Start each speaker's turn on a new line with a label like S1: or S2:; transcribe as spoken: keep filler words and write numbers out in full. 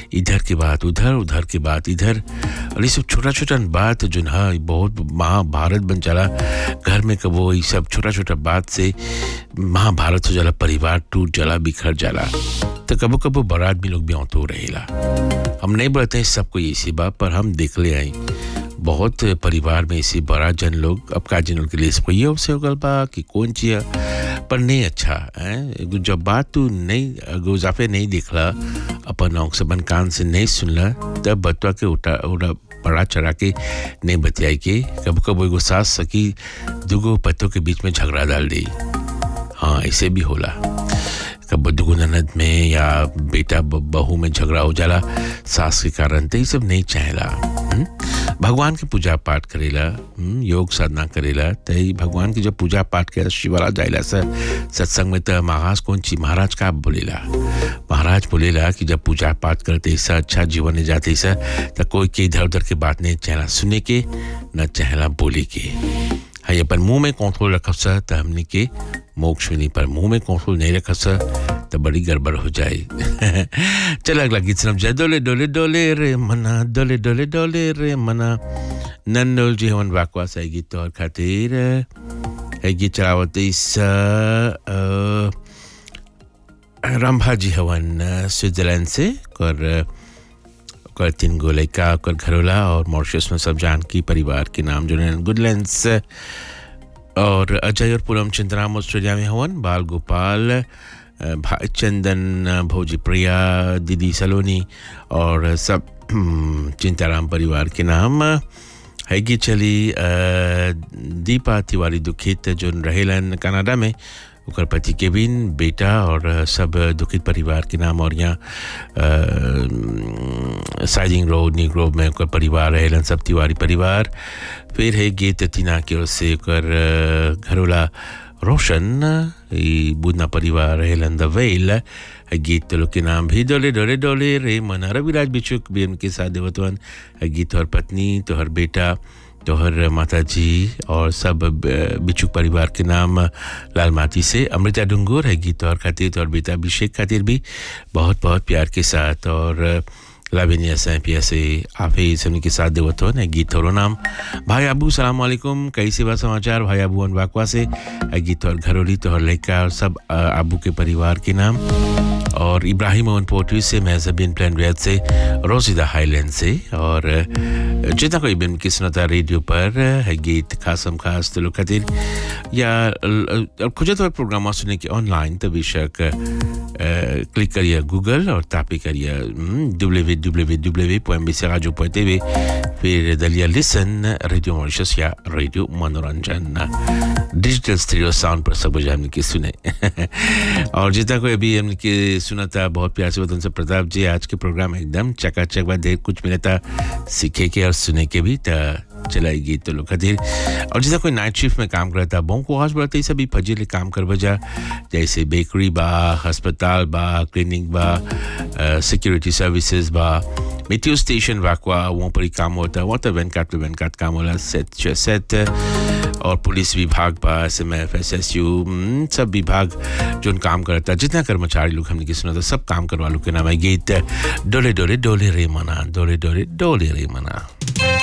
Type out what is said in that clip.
S1: इधर की बात उधर उधर की बात इधर और ये सब छोटा छोटा बात जो ना बहुत महाभारत बन चला घर में कबो ये सब छोटा छोटा बात से महाभारत हो जाला परिवार टूट जाला बिखर जाला तो कबो कबो बड़ा आदमी लोग भी औतो रहेला हम नहीं बोलते हैं सबको ऐसी बात पर हम देख ले आई बहुत परिवार में ऐसी बड़ा जन लोग अब का जन के लिए इसको ये अवसर होगल बा कि कौन चिया पर नहीं अच्छा है जब बात तू नहीं गुजाफे नहीं देखला अपन आँख से बन कान से नहीं सुनला तब बतवा के उठा उड़ा बड़ा चढ़ा के नहीं बतियाई के कब कब एगो सास सकी दुगो पत्तों के बीच में झगड़ा डाल दी हाँ ऐसे भी होला कब दुगो ननद में या बेटा बहू में झगड़ा हो जाला सास के कारण तो ये सब नहीं चाहेला भगवान की पूजा पाठ करेला योग साधना करेला तो भगवान की जब पूजा पाठ के शिवाला जाइला सर सत्संग में तो महाराज कौन ची महाराज का बोलेला महाराज बोलेला कि जब पूजा पाठ करते ऐसा अच्छा जीवन ले जाते ऐसा तो कोई के इधर उधर के बात नहीं चाहला सुने के न चाहला बोले के हाँ अपन मुंह में कंट्रोल रखब सा तो हमने के मोक्ष मिली पर मुंह में कंट्रोल नहीं रखब सा तो बड़ी गड़बड़ हो जाए चल अगला गीत सुनब जाए डोले डोले डोले रे मना डोले डोले डोले रे मना नंदोल जी हवन वाकवास है गीत और खातिर है गीत चलावत इस रंभा जी हवन स्विट्जरलैंड से और कर तीन गो लड़का कर घरोला और मॉरिशस में सब जानकी परिवार के नाम जो है गुडलैंड्स और अजय और पूनम चंद्राम ऑस्ट्रेलिया में हवन बाल गोपाल भाई चंदन भौजी प्रिया दीदी सलोनी और सब चिंताराम परिवार के नाम है कि चली दीपा तिवारी दुखित जो रहेलन कनाडा में उकर पति केविन बेटा और सब दुखित परिवार के नाम और यहाँ साइजिंग रोड न्यू ग्रोव में उकर परिवार रहेलन सब तिवारी परिवार फिर है गीत तीना की ओर से उकर घरोला रोशन बुदना परिवार रहेलन द वेल गीत तो लोग के नाम भी डोले डोले डोले रे मना रविराज बिचुक भी उनके साथ देवतवन गीत और पत्नी तो हर बेटा तोहर माता जी और सब बिचुक परिवार के नाम लाल माटी से अमृता डुंगुर है गीत और खातिर और बेटा अभिषेक खातिर भी बहुत बहुत प्यार के साथ और लाविनिया सैपिया से आफे सभी के साथ देवतो ने गीत और नाम भाई अबू सलाम वालेकुम कैसे बा समाचार भाई अबू अनवाकवा से गीत और घरोली तोहर लड़का और सब अबू के परिवार के नाम और इब्राहिम ओवन पोर्टवी से महजबिन प्लान रेड से रोजिदा हाईलैंड से और जितना कोई बिन किस्मता रेडियो पर है गीत खासम खास तो लोग खातिर या खुद तो प्रोग्राम सुनने के ऑनलाइन तो बेशक क्लिक करिए गूगल और तापी करिए W W W point B C राजो पॉइंट वी फिर दलिया लिसन रेडियो मॉरिशस या रेडियो मनोरंजन डिजिटल स्टीरियो साउंड पर सब हमने की सुने और जितना कोई अभी हमने की सुना था बहुत प्यार से बतन से प्रताप जी आज के प्रोग्राम एकदम चकाचक बाद देर कुछ मिला था सीखे के और सुने के भी था चलाएगी तो लोग खातिर और जैसा कोई नाइट शिफ्ट में काम करता बहु को आज बढ़ते ही सभी फजीले काम कर बजा जैसे बेकरी बा अस्पताल बा क्लीनिंग बा सिक्योरिटी सर्विसेज बा मेट्रो स्टेशन वाकवा वहाँ पर ही काम होता है वहाँ तो वैन काट वैन काट काम होला सेट सेट और पुलिस विभाग बा S M F S S U सब विभाग जो काम करता है जितना कर्मचारी लोग हमने की सुना था सब काम करवा लोग के नाम है गीत डोले डोले डोले रे मना डोले डोले डोले रे मना